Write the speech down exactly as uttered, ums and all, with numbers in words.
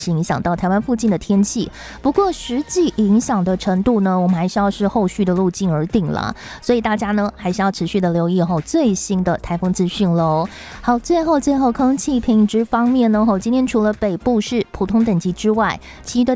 影响到台湾附近的天气，不过实际影响的程度呢，我们还是要视后续的路径而定啦。所以大家呢，还是要持续的留意后最新的台风资讯喽。好，最后最后空气品质方面呢，今天除了北部是普通等级之外，其余的